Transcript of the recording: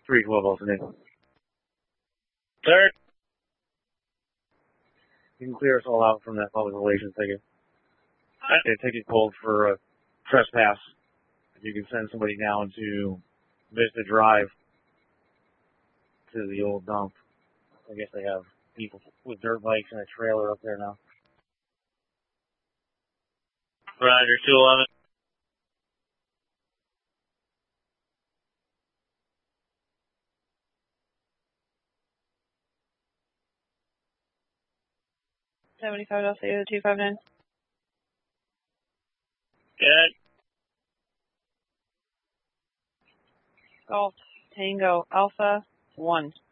312 alternate. Third. You can clear us all out from that public relations ticket. A ticket pulled for trespass. If you can send somebody down to Vista Drive to the old dump. I guess they have people with dirt bikes and a trailer up there now. Roger, 211. $75, I'll see you 259. Good. Golf Tango Alpha 1.